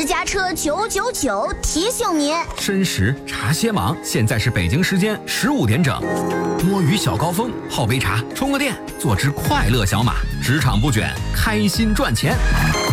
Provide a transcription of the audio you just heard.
家车999提醒您： 申时茶歇忙，现在是北京时间15点整。摸鱼小高峰，泡杯茶，充个电，做只快乐小马，职场不卷，开心赚钱。